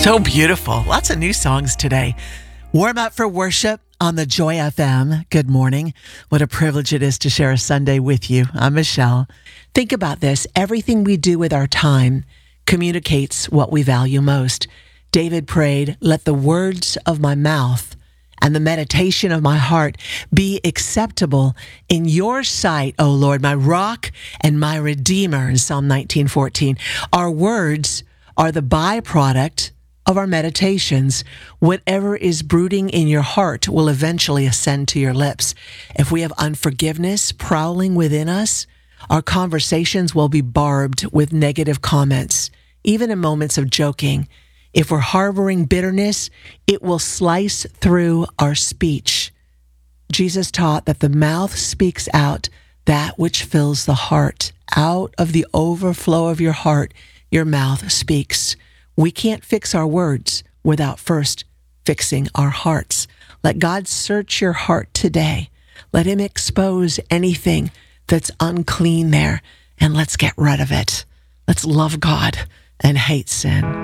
So beautiful. Lots of new songs today. Warm up for worship on the Joy FM. Good morning. What a privilege it is to share a Sunday with you. I'm Michelle. Think about this. Everything we do with our time communicates what we value most. David prayed, "Let the words of my mouth and the meditation of my heart be acceptable in your sight, O Lord, my rock and my redeemer," in Psalm 19:14. Our words are the byproduct of our meditations. Whatever is brooding in your heart will eventually ascend to your lips. If we have unforgiveness prowling within us, our conversations will be barbed with negative comments, even in moments of joking. If we're harboring bitterness, it will slice through our speech. Jesus taught that the mouth speaks out that which fills the heart. Out of the overflow of your heart, your mouth speaks. We can't fix our words without first fixing our hearts. Let God search your heart today. Let him expose anything that's unclean there, and let's get rid of it. Let's love God and hate sin.